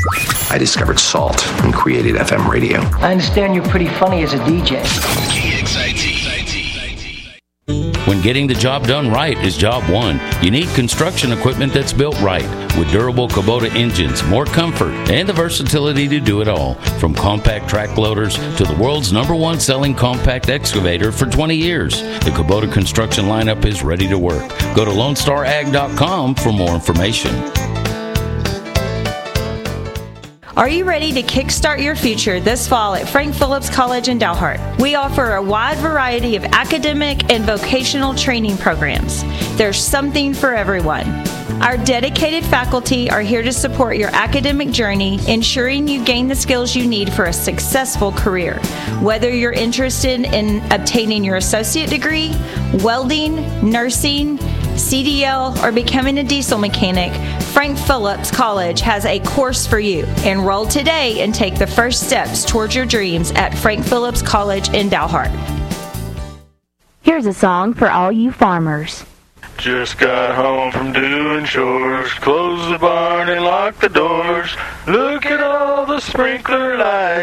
I discovered salt and created FM radio. I understand you're pretty funny as a DJ. When getting the job done right is job one. You need construction equipment that's built right, with durable Kubota engines, more comfort, and the versatility to do it all. From compact track loaders to the world's #1 selling compact excavator for 20 years, the Kubota construction lineup is ready to work. Go to LoneStarAg.com for more information. Are you ready to kickstart your future this fall at Frank Phillips College in Dalhart? We offer a wide variety of academic and vocational training programs. There's something for everyone. Our dedicated faculty are here to support your academic journey, ensuring you gain the skills you need for a successful career. Whether you're interested in obtaining your associate degree, welding, nursing, CDL, or becoming a diesel mechanic, Frank Phillips College has a course for you. Enroll today and take the first steps towards your dreams at Frank Phillips College in Dalhart. Here's a song for all you farmers. Just got home from doing chores, close the barn and lock the doors. Look at all the sprinkler lights.